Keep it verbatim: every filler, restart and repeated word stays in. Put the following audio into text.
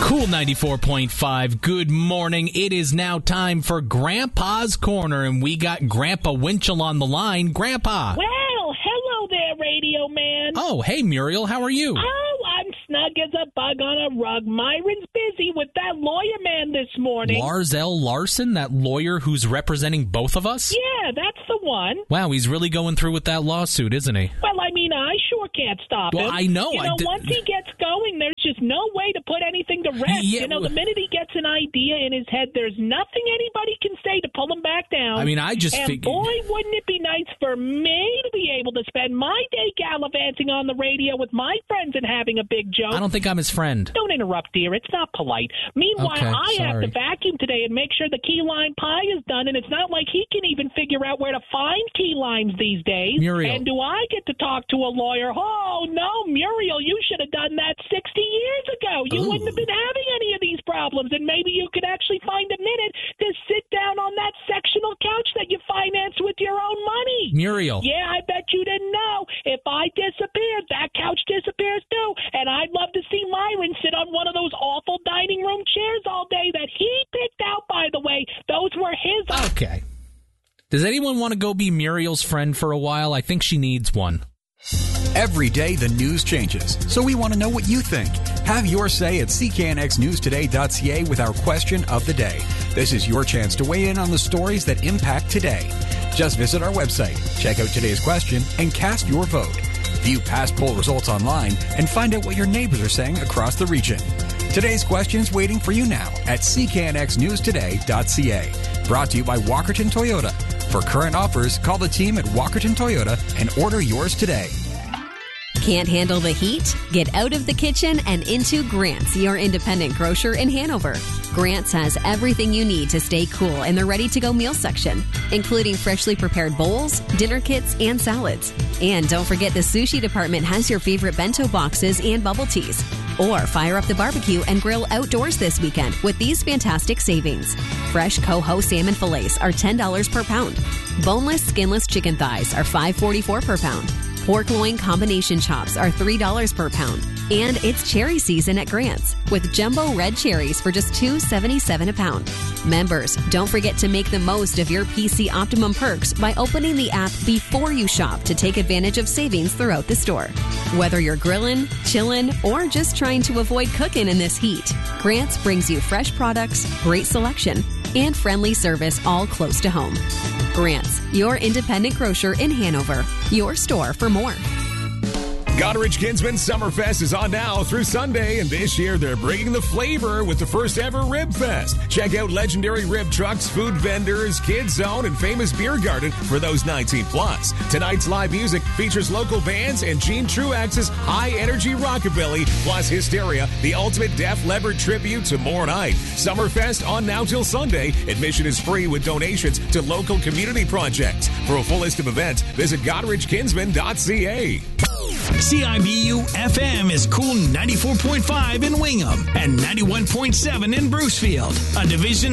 Cool ninety-four point five. Good morning. It is now time for Grandpa's Corner, and we got Grandpa Winchell on the line. Grandpa. Well, hello there, Radio Man. Oh, hey, Muriel. How are you? Oh, I'm snug as a bug on a rug. Myron's busy with that lawyer man this morning. Lars L. Larson, that lawyer who's representing both of us? Yeah, that's the one. Wow, he's really going through with that lawsuit, isn't he? Well, I mean, I sure can't stop well, him. I know. You know, I d- once he gets going, there's just no way to put anything to rest. Yeah, you know, the minute he gets an idea in his head, there's nothing anybody can say to pull him back down. I mean, I just and figured... boy, wouldn't it be nice for me to be able to spend my day gallivanting on the radio with my friends and having a big joke. I don't think I'm his friend. Don't interrupt, dear. It's not polite. Meanwhile, Okay, I sorry. have to vacuum today and make sure the key lime pie is done, and it's not like he can even figure out where to find key limes these days. Muriel. And do I get to talk to a lawyer? Oh, no, Muriel, you should have done that sixty years ago. You Ooh. wouldn't have been having any of these problems, and maybe you could actually find a minute to sit down on that sectional couch that you financed with your own money. Muriel. Yeah, I bet you didn't know. If I disappeared, that couch disappears too. And I'd love to see Myron sit on one of those awful dining room chairs all day that he picked out, by the way. Those were his. Okay. Does anyone want to go be Muriel's friend for a while? I think she needs one. Every day the news changes, so we want to know what you think. Have your say at c k n x news today dot c a with our question of the day. This is your chance to weigh in on the stories that impact today. Just visit our website, check out today's question, and cast your vote. View past poll results online and find out what your neighbors are saying across the region. Today's question's waiting for you now at c k n x news today dot c a. Brought to you by Walkerton Toyota. For current offers, call the team at Walkerton Toyota and order yours today. Can't handle the heat? Get out of the kitchen and into Grant's, your independent grocer in Hanover. Grant's has everything you need to stay cool in the ready-to-go meal section, including freshly prepared bowls, dinner kits, and salads. And don't forget the sushi department has your favorite bento boxes and bubble teas. Or fire up the barbecue and grill outdoors this weekend with these fantastic savings. Fresh Coho salmon fillets are ten dollars per pound. Boneless, skinless chicken thighs are five dollars and forty-four cents per pound. Pork loin combination chops are three dollars per pound. And it's cherry season at Grant's with jumbo red cherries for just two dollars and seventy-seven cents a pound. Members, don't forget to make the most of your P C Optimum perks by opening the app before you shop to take advantage of savings throughout the store. Whether you're grilling, chilling, or just trying to avoid cooking in this heat, Grant's brings you fresh products, great selection, and friendly service all close to home. Grant's, your independent grocer in Hanover. Your store for more. Goderich Kinsman Summerfest is on now through Sunday, and this year they're bringing the flavor with the first ever Rib Fest. Check out legendary rib trucks, food vendors, kids zone, and famous beer garden for those nineteen plus. Tonight's live music features local bands and Gene Truax's high energy rockabilly, plus Hysteria, the ultimate Def Leppard tribute to More Night. Summerfest on now till Sunday. Admission is free with donations to local community projects. For a full list of events, visit goderich kinsman dot c a. C I B U F M is Cool ninety-four point five in Wingham and ninety-one point seven in Brucefield, a division